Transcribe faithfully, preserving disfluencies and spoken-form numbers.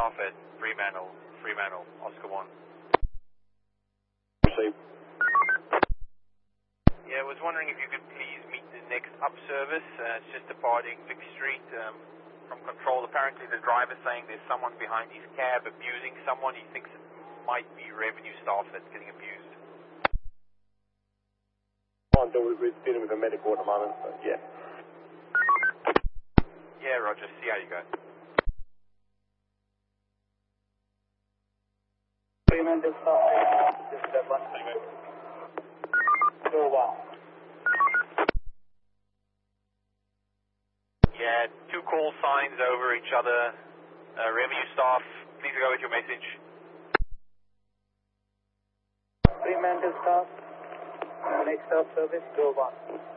staff at Fremantle, Fremantle, Oscar one. Received. Yeah, I was wondering if you could please meet the next up service. Uh, it's just departing Vic Street um, from control. Apparently the driver's saying there's someone behind his cab abusing someone. He thinks it might be revenue staff that's getting abused. I'm we're dealing with a medical at the moment, but yeah. Yeah, Roger. See how you go. Fremantle staff, this is that one. Door one. Yeah, two call signs over each other. Uh, revenue staff, please go with your message. Fremantle staff, next stop service, door one.